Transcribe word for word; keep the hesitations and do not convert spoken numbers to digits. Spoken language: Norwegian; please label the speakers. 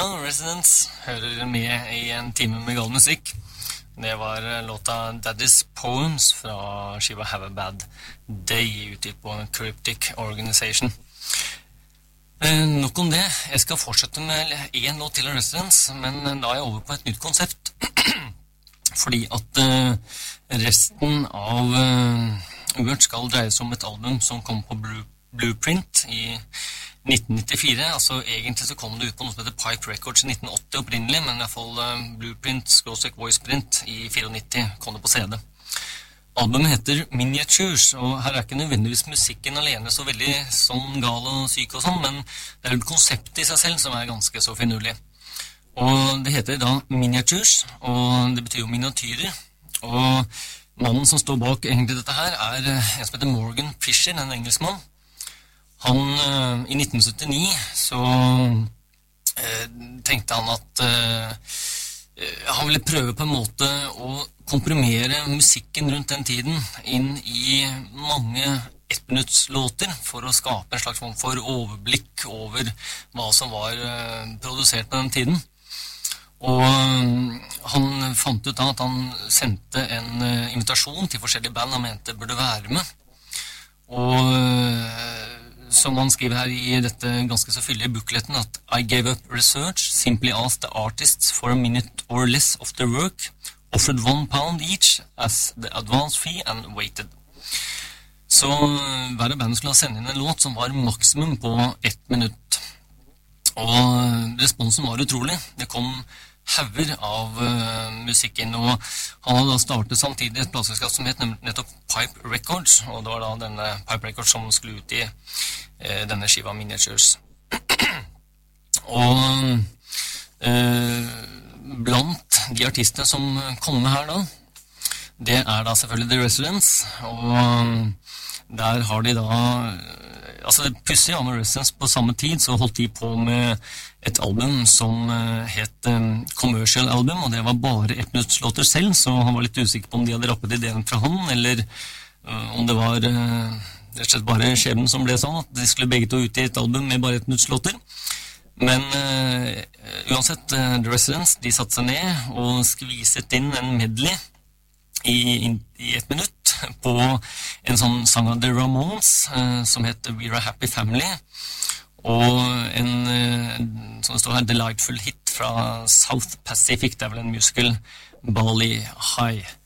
Speaker 1: Ja, Residents hører med i en time med gal musikk. Det var låta Daddy's Poems fra skiva Have a Bad Day utgitt på Cryptic Organization. Eh, nok om det. Jeg skal fortsette med en låt til av Residents, men da er jeg over på et nytt konsept. Fordi at eh, resten av eh, Uhørt skal dreie seg om et album som kom på Blue, Blueprint i nitten nittifire, altså egentlig så kom det ut på noe som heter Pipe Records i nitten åtti opprinnelig, men i hvert fall uh, Blueprint, Skråstrek Voiceprint i nittifire kom det på C D. Albumet heter Miniatures, og her er ikke nødvendigvis musikken alene så veldig sånn gal og syk og sånn, men det er jo konseptet i seg selv som er ganske så finurlig. Og det heter da Miniatures, og det betyr jo miniatyrer, og mannen som står bak egentlig dette her er en som heter Morgan Fisher, en engelskmann. Han, uh, i nitten syttini, så uh, tenkte han at uh, uh, han ville prøve på en måte å komprimere musikken rundt den tiden inn i mange ettminuttslåter for å skape en slags form for overblikk over hva som var uh, produsert på den tiden. Og uh, han fant ut da at han sendte en uh, invitasjon til forskjellige band han mente burde være med. Og uh, som han skriver her i dette ganske så fyllige bookletten, at I gave up research, simply asked the artists for a minute or less of their work, offered one pound each as the advance fee and waited. Så hver av bandet skulle ha sendt inn en låt som var maksimum på ett minutt. Og responsen var utrolig. Det kom hauger av uh, musikken, og han hadde da startet samtidig et plateselskap som het nettopp Pipe Records, og det var da denne Pipe Records som skulle ut i uh, denne skiva Miniatures. Og uh, blant de artistene som kom med her da, det er da selvfølgelig The Residents, og der har de da, altså det pussige av med Residents på samme tid, så holdt de på med et album som uh, het um, Commercial Album, og det var bare ettminuttslåter selv, så han var litt usikker på om de hadde rappet ideen fra han, eller uh, om det var uh, rett og slett bare skjebnen som ble sånn, at de skulle begge to ut i et album med bare ettminuttslåter. Men uh, uansett, uh, The Residents, de satte seg ned og skviset inn en medley i, in, i et minutt på en sånn sang av The Ramones uh, som heter We're a Happy Family, og en, uh, som det står her, delightful hit fra South Pacific, det er vel en musical, Bali High.